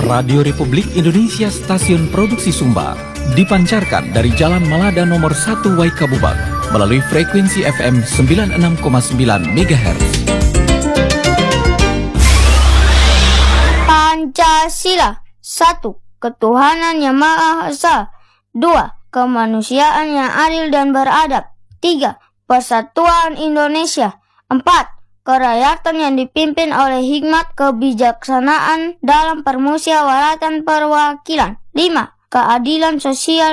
Radio Republik Indonesia Stasiun Produksi Sumba dipancarkan dari Jalan Malada nomor 1 Waikabubak melalui frekuensi FM 96,9 MHz. Pancasila. 1. Ketuhanan yang Maha Esa. 2. Kemanusiaan yang adil dan beradab. 3. Persatuan Indonesia. 4. Kerakyatan yang dipimpin oleh hikmat kebijaksanaan dalam permusyawaratan perwakilan. 5. Keadilan sosial